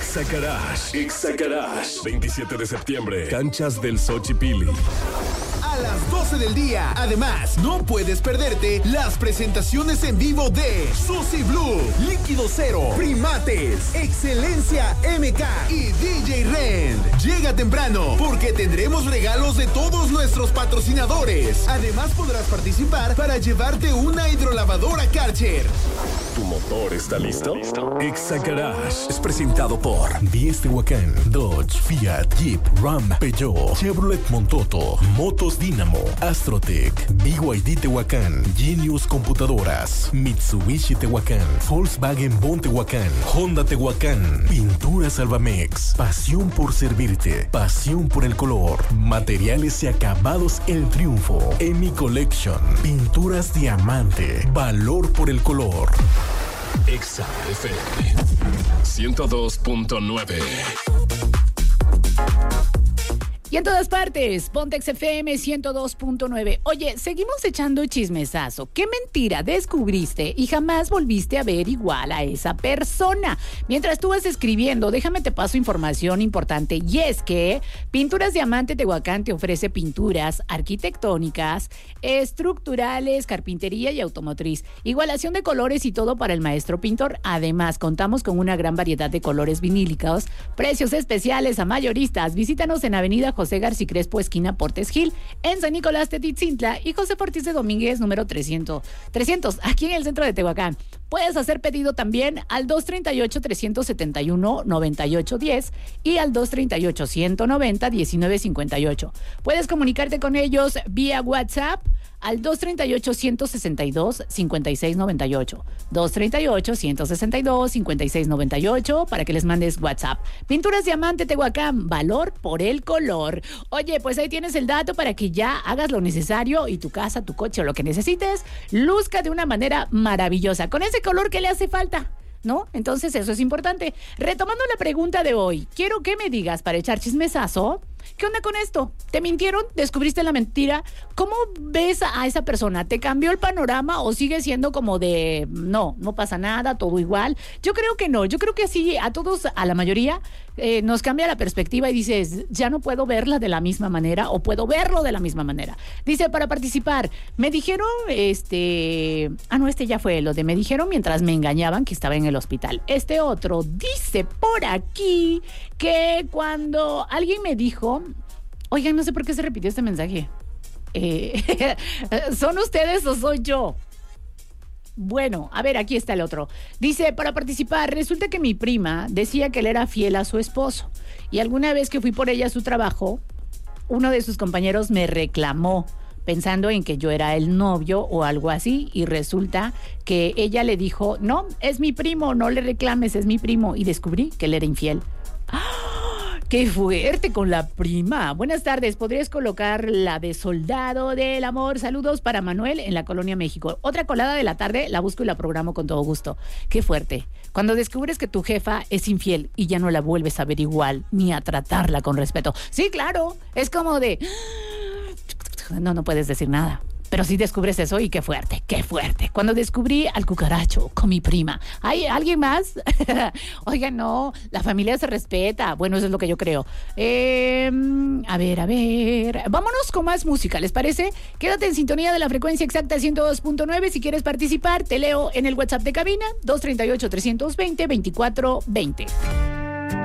Exagarash. 27 de septiembre. Canchas del Xochipilli. A las 12 del día. Además, no puedes perderte las presentaciones en vivo de Susi Blue, Líquido Cero, Primates, Excelencia MK y DJ Rend. Llega temprano porque tendremos regalos de todos nuestros patrocinadores. Además, podrás participar para llevarte una hidrolavadora Karcher. ¿Tu motor está listo? Exagarash es presentado por Diez Tehuacán, Dodge, Fiat, Jeep, Ram, Peugeot, Chevrolet Montoto, Motos Dynamo, Astrotech, BYD Tehuacán, Genius Computadoras, Mitsubishi Tehuacán, Volkswagen Bon Tehuacán, Honda Tehuacán, Pintura Salvamex, pasión por servirte, pasión por el color, materiales y acabados El Triunfo, Emi Collection, pinturas diamante, valor por el color. Exa FM 102.9. Y en todas partes, Pontex FM 102.9. Oye, seguimos echando chismesazo. ¿Qué mentira descubriste y jamás volviste a ver igual a esa persona? Mientras tú vas escribiendo, déjame te paso información importante. Y es que Pinturas Diamante Tehuacán te ofrece pinturas arquitectónicas, estructurales, carpintería y automotriz. Igualación de colores y todo para el maestro pintor. Además, contamos con una gran variedad de colores vinílicos, precios especiales a mayoristas. Visítanos en Avenida José García Crespo, esquina Portes Gil, en San Nicolás Tetitzintla y José Ortiz de Domínguez, número 300, aquí en el centro de Tehuacán. Puedes hacer pedido también al 238-371-9810 y al 238-190-1958. Puedes comunicarte con ellos vía WhatsApp al 238-162-5698. 238-162-5698 para que les mandes WhatsApp. Pinturas Diamante Tehuacán, valor por el color. Oye, pues ahí tienes el dato para que ya hagas lo necesario y tu casa, tu coche o lo que necesites luzca de una manera maravillosa, con ese color que le hace falta, ¿no? Entonces eso es importante. Retomando la pregunta de hoy, quiero que me digas para echar chismesazo, ¿qué onda con esto? ¿Te mintieron? ¿Descubriste la mentira? ¿Cómo ves a esa persona? ¿Te cambió el panorama o sigue siendo como de no pasa nada, todo igual? Yo creo que no, yo creo que sí, a todos, a la mayoría, nos cambia la perspectiva y dices, ya no puedo verla de la misma manera o puedo verlo de la misma manera. Dice, para participar, me dijeron, ya fue lo de me dijeron mientras me engañaban que estaba en el hospital. Este otro dice por aquí que cuando alguien me dijo, oigan, no sé por qué se repitió este mensaje. ¿Son ustedes o soy yo? Bueno, a ver, aquí está el otro. Dice, para participar, resulta que mi prima decía que él era fiel a su esposo. Y alguna vez que fui por ella a su trabajo, uno de sus compañeros me reclamó, pensando en que yo era el novio o algo así, y resulta que ella le dijo, no, es mi primo, no le reclames, es mi primo. Y descubrí que él era infiel. ¡Ah! ¡Qué fuerte con la prima! Buenas tardes, ¿podrías colocar la de Soldado del Amor? Saludos para Manuel en la Colonia México. Otra colada de la tarde, la busco y la programo con todo gusto. ¡Qué fuerte! Cuando descubres que tu jefa es infiel y ya no la vuelves a ver igual, ni a tratarla con respeto. Sí, claro, es como de... No puedes decir nada. Pero si descubres eso, y qué fuerte. Cuando descubrí al cucaracho con mi prima. ¿Hay alguien más? Oigan, no, la familia se respeta. Bueno, eso es lo que yo creo. A ver. Vámonos con más música, ¿les parece? Quédate en sintonía de la frecuencia exacta 102.9. Si quieres participar, te leo en el WhatsApp de cabina, 238-320-2420.